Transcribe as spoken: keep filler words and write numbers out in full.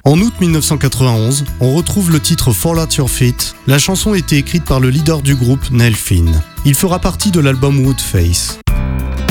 En août mille neuf cent quatre-vingt-onze, on retrouve le titre Fall at Your Feet. La chanson a été écrite par le leader du groupe, Neil Finn. Il fera partie de l'album Woodface.